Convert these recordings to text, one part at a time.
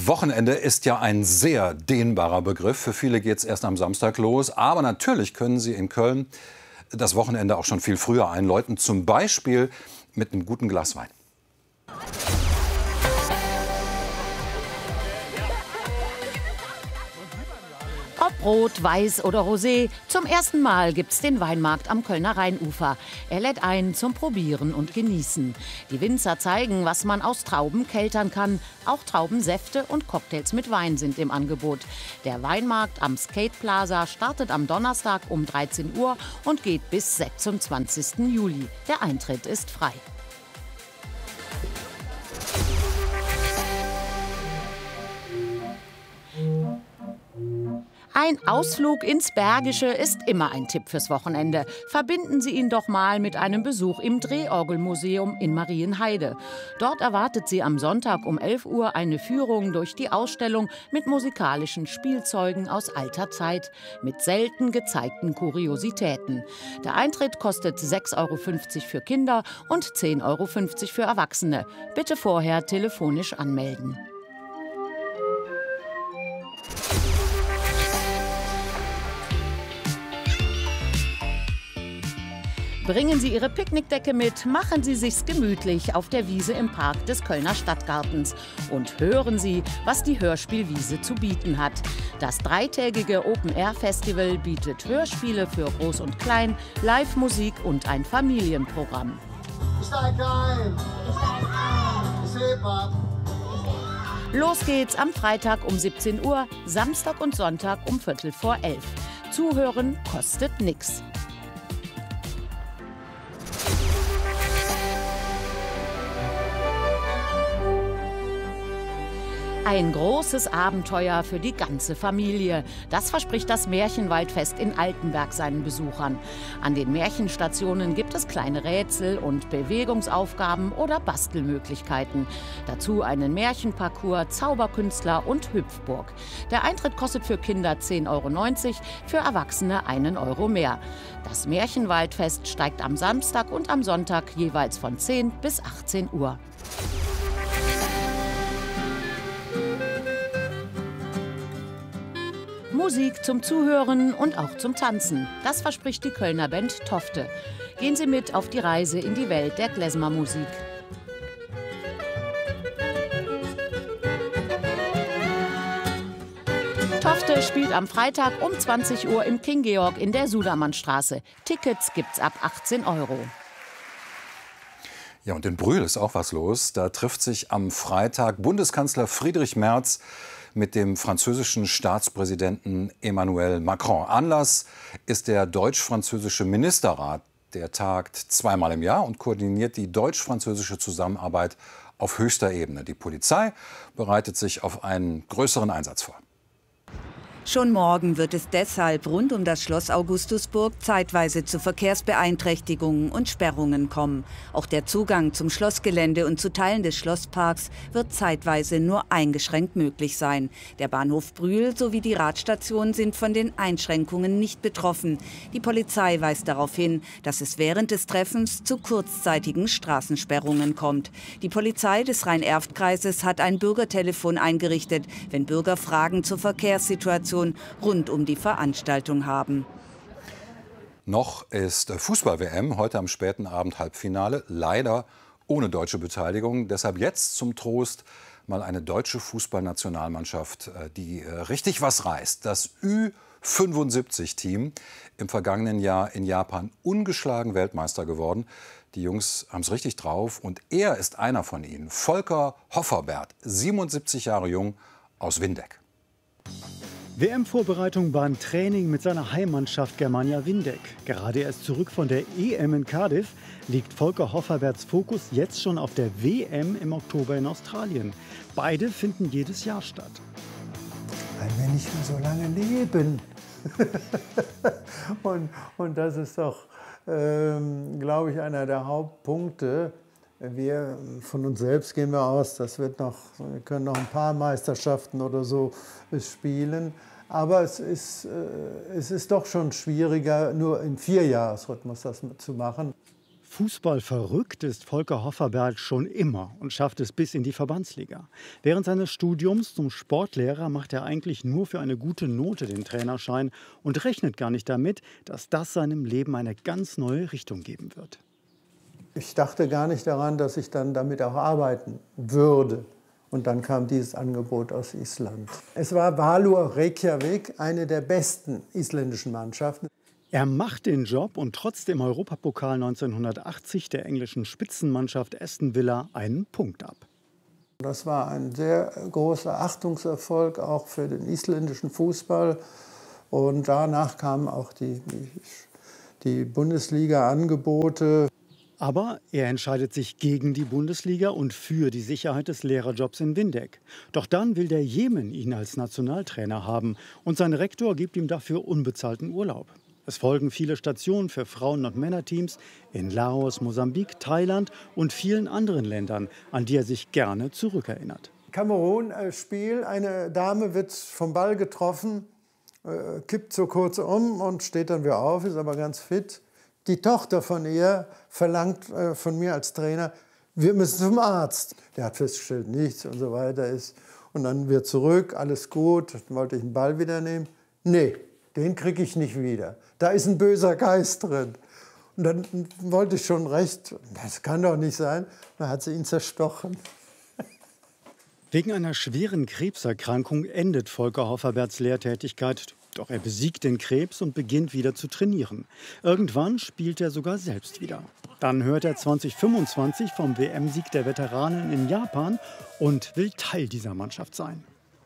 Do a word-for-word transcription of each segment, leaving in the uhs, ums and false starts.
Wochenende ist ja ein sehr dehnbarer Begriff. Für viele geht es erst am Samstag los. Aber natürlich können Sie in Köln das Wochenende auch schon viel früher einläuten. Zum Beispiel mit einem guten Glas Wein. Ob rot, weiß oder rosé, zum ersten Mal gibt's den Weinmarkt am Kölner Rheinufer. Er lädt ein zum Probieren und Genießen. Die Winzer zeigen, was man aus Trauben keltern kann. Auch Traubensäfte und Cocktails mit Wein sind im Angebot. Der Weinmarkt am Skate Plaza startet am Donnerstag um dreizehn Uhr und geht bis sechsundzwanzigsten Juli. Der Eintritt ist frei. Ein Ausflug ins Bergische ist immer ein Tipp fürs Wochenende. Verbinden Sie ihn doch mal mit einem Besuch im Drehorgelmuseum in Marienheide. Dort erwartet Sie am Sonntag um elf Uhr eine Führung durch die Ausstellung mit musikalischen Spielzeugen aus alter Zeit, mit selten gezeigten Kuriositäten. Der Eintritt kostet sechs Euro fünfzig für Kinder und zehn Euro fünfzig für Erwachsene. Bitte vorher telefonisch anmelden. Bringen Sie Ihre Picknickdecke mit, machen Sie sich's gemütlich auf der Wiese im Park des Kölner Stadtgartens und hören Sie, was die Hörspielwiese zu bieten hat. Das dreitägige Open-Air-Festival bietet Hörspiele für Groß und Klein, Live-Musik und ein Familienprogramm. Steig ein! Steig ein! Ich heb ab! Los geht's am Freitag um siebzehn Uhr, Samstag und Sonntag um Viertel vor elf. Zuhören kostet nix. Ein großes Abenteuer für die ganze Familie. Das verspricht das Märchenwaldfest in Altenberg seinen Besuchern. An den Märchenstationen gibt es kleine Rätsel und Bewegungsaufgaben oder Bastelmöglichkeiten. Dazu einen Märchenparcours, Zauberkünstler und Hüpfburg. Der Eintritt kostet für Kinder zehn Euro neunzig, für Erwachsene einen Euro mehr. Das Märchenwaldfest steigt am Samstag und am Sonntag jeweils von zehn bis achtzehn Uhr. Musik zum Zuhören und auch zum Tanzen. Das verspricht die Kölner Band Tofte. Gehen Sie mit auf die Reise in die Welt der Klezmermusik. Tofte spielt am Freitag um zwanzig Uhr im King Georg in der Sudermannstraße. Tickets gibt's ab achtzehn Euro. Ja, und in Brühl ist auch was los. Da trifft sich am Freitag Bundeskanzler Friedrich Merz mit dem französischen Staatspräsidenten Emmanuel Macron. Anlass ist der deutsch-französische Ministerrat. Der tagt zweimal im Jahr und koordiniert die deutsch-französische Zusammenarbeit auf höchster Ebene. Die Polizei bereitet sich auf einen größeren Einsatz vor. Schon morgen wird es deshalb rund um das Schloss Augustusburg zeitweise zu Verkehrsbeeinträchtigungen und Sperrungen kommen. Auch der Zugang zum Schlossgelände und zu Teilen des Schlossparks wird zeitweise nur eingeschränkt möglich sein. Der Bahnhof Brühl sowie die Radstation sind von den Einschränkungen nicht betroffen. Die Polizei weist darauf hin, dass es während des Treffens zu kurzzeitigen Straßensperrungen kommt. Die Polizei des Rhein-Erft-Kreises hat ein Bürgertelefon eingerichtet, wenn Bürger Fragen zur Verkehrssituation rund um die Veranstaltung haben. Noch ist Fußball-W M, heute am späten Abend Halbfinale, leider ohne deutsche Beteiligung. Deshalb jetzt zum Trost mal eine deutsche Fußballnationalmannschaft, die richtig was reißt. Das Ü fünfundsiebzig-Team, im vergangenen Jahr in Japan ungeschlagen Weltmeister geworden. Die Jungs haben es richtig drauf und er ist einer von ihnen, Volker Hofferberth, siebenundsiebzig Jahre jung, aus Windeck. W M-Vorbereitung beim Training mit seiner Heimmannschaft Germania Windeck. Gerade erst zurück von der E M in Cardiff liegt Volker Hofferberths Fokus jetzt schon auf der W M im Oktober in Australien. Beide finden jedes Jahr statt. Weil wir nicht mehr so lange leben. und, und das ist doch, ähm, glaube ich, einer der Hauptpunkte. Wir von uns selbst gehen wir aus, das wird noch, wir können noch ein paar Meisterschaften oder so spielen. Aber es ist, äh, es ist doch schon schwieriger, nur im Vierjahresrhythmus das zu machen. Fußball verrückt ist Volker Hofferberg schon immer und schafft es bis in die Verbandsliga. Während seines Studiums zum Sportlehrer macht er eigentlich nur für eine gute Note den Trainerschein und rechnet gar nicht damit, dass das seinem Leben eine ganz neue Richtung geben wird. Ich dachte gar nicht daran, dass ich dann damit auch arbeiten würde. Und dann kam dieses Angebot aus Island. Es war Valur Reykjavik, eine der besten isländischen Mannschaften. Er macht den Job und trotzt im Europapokal neunzehnhundertachtzig der englischen Spitzenmannschaft Aston Villa einen Punkt ab. Das war ein sehr großer Achtungserfolg auch für den isländischen Fußball. Und danach kamen auch die, die, die Bundesliga-Angebote. Aber er entscheidet sich gegen die Bundesliga und für die Sicherheit des Lehrerjobs in Windeck. Doch dann will der Jemen ihn als Nationaltrainer haben und sein Rektor gibt ihm dafür unbezahlten Urlaub. Es folgen viele Stationen für Frauen- und Männerteams in Laos, Mosambik, Thailand und vielen anderen Ländern, an die er sich gerne zurückerinnert. Kamerun-Spiel, eine Dame wird vom Ball getroffen, äh, kippt so kurz um und steht dann wieder auf, ist aber ganz fit. Die Tochter von ihr verlangt äh, von mir als Trainer, wir müssen zum Arzt. Der hat festgestellt, nichts und so weiter ist. Und dann wird zurück, alles gut, dann wollte ich den Ball wieder nehmen. Nee, den kriege ich nicht wieder. Da ist ein böser Geist drin. Und dann wollte ich schon recht, das kann doch nicht sein. Dann hat sie ihn zerstochen. Wegen einer schweren Krebserkrankung endet Volker Hofferbergs Lehrtätigkeit. Doch er besiegt den Krebs und beginnt wieder zu trainieren. Irgendwann spielt er sogar selbst wieder. Dann hört er zweitausendfünfundzwanzig vom W M-Sieg der Veteranen in Japan und will Teil dieser Mannschaft sein.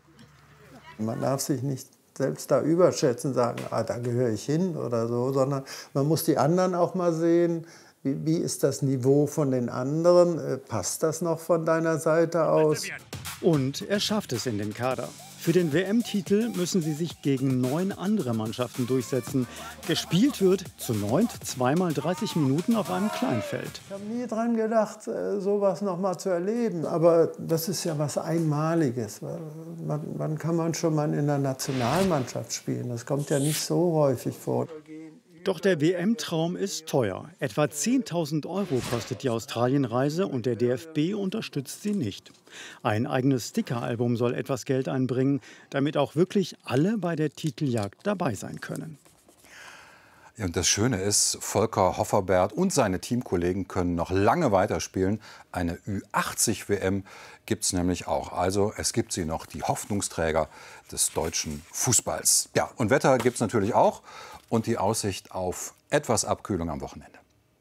Man darf sich nicht selbst da überschätzen, sagen, ah, da gehöre ich hin oder so, sondern man muss die anderen auch mal sehen. Wie, wie ist das Niveau von den anderen? Äh, passt das noch von deiner Seite aus? Und er schafft es in den Kader. Für den W M-Titel müssen sie sich gegen neun andere Mannschaften durchsetzen. Gespielt wird zu neunt zweimal dreißig Minuten auf einem Kleinfeld. Ich habe nie dran gedacht, sowas noch mal zu erleben. Aber das ist ja was Einmaliges. Wann, wann kann man schon mal in der Nationalmannschaft spielen? Das kommt ja nicht so häufig vor. Doch der W M-Traum ist teuer. Etwa zehntausend Euro kostet die Australienreise und der D F B unterstützt sie nicht. Ein eigenes Stickeralbum soll etwas Geld einbringen, damit auch wirklich alle bei der Titeljagd dabei sein können. Ja, und das Schöne ist, Volker Hofferberg und seine Teamkollegen können noch lange weiterspielen. Eine Ü achtzig W M gibt es nämlich auch. Also es gibt sie noch, die Hoffnungsträger des deutschen Fußballs. Ja, und Wetter gibt es natürlich auch. Und die Aussicht auf etwas Abkühlung am Wochenende.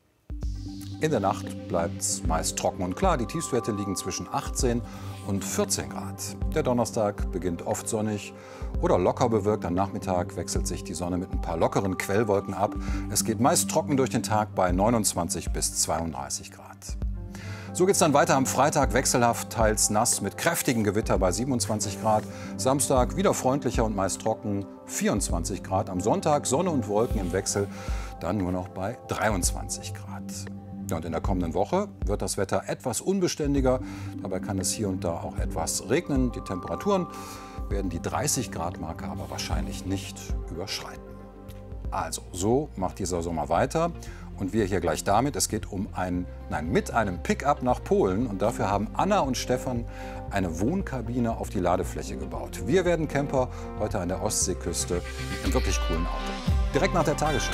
In der Nacht bleibt es meist trocken und klar. Die Tiefstwerte liegen zwischen achtzehn und vierzehn Grad. Der Donnerstag beginnt oft sonnig oder locker bewölkt. Am Nachmittag wechselt sich die Sonne mit ein paar lockeren Quellwolken ab. Es geht meist trocken durch den Tag bei neunundzwanzig bis zweiunddreißig Grad. So geht es dann weiter am Freitag, wechselhaft, teils nass mit kräftigen Gewitter bei siebenundzwanzig Grad. Samstag wieder freundlicher und meist trocken, vierundzwanzig Grad. Am Sonntag Sonne und Wolken im Wechsel, dann nur noch bei dreiundzwanzig Grad. Ja, und in der kommenden Woche wird das Wetter etwas unbeständiger. Dabei kann es hier und da auch etwas regnen. Die Temperaturen werden die dreißig Grad Marke aber wahrscheinlich nicht überschreiten. Also, so macht dieser Sommer weiter. Und wir hier gleich damit, es geht um ein, nein, mit einem Pick-up nach Polen. Und dafür haben Anna und Stefan eine Wohnkabine auf die Ladefläche gebaut. Wir werden Camper heute an der Ostseeküste mit einem wirklich coolen Auto. Direkt nach der Tagesschau.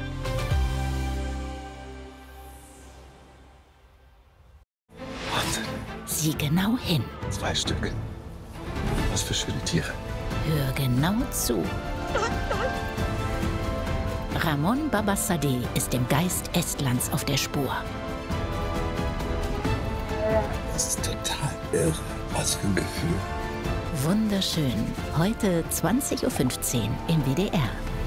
Sieh genau hin. Zwei Stück. Was für schöne Tiere. Hör genau zu. Ramon Babassadeh ist dem Geist Estlands auf der Spur. Das ist total irre. Was für ein Gefühl. Wunderschön. Heute zwanzig Uhr fünfzehn im W D R.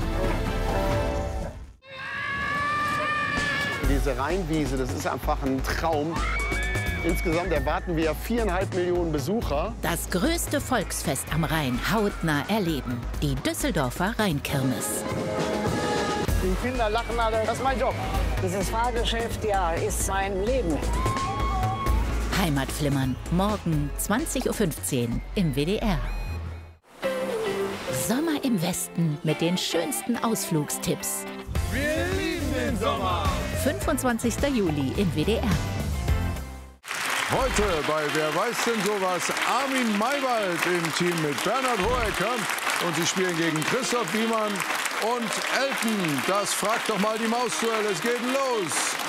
Diese Rheinwiese, das ist einfach ein Traum. Insgesamt erwarten wir viereinhalb Millionen Besucher. Das größte Volksfest am Rhein hautnah erleben. Die Düsseldorfer Rheinkirmes. Die Kinder lachen alle, das ist mein Job. Dieses Fahrgeschäft, ja, ist mein Leben. Heimatflimmern, morgen zwanzig Uhr fünfzehn im W D R. Sommer im Westen mit den schönsten Ausflugstipps. Wir lieben den Sommer! fünfundzwanzigster Juli im W D R. Heute bei Wer weiß denn sowas? Armin Maywald im Team mit Bernhard Hohecker. Und sie spielen gegen Christoph Wiemann und Elton. Das fragt doch mal die Maus-Duell. Es geht los.